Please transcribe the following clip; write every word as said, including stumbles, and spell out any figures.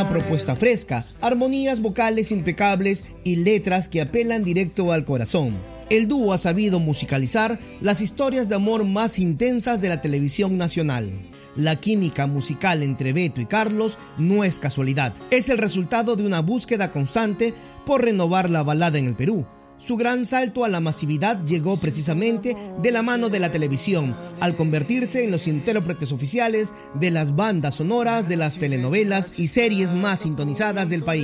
una propuesta fresca, armonías vocales impecables y letras que apelan directo al corazón. El dúo ha sabido musicalizar las historias de amor más intensas de la televisión nacional. La química musical entre Beto y Carlos no es casualidad, es el resultado de una búsqueda constante por renovar la balada en el Perú. Su gran salto a la masividad llegó precisamente de la mano de la televisión, al convertirse en los intérpretes oficiales de las bandas sonoras de las telenovelas y series más sintonizadas del país.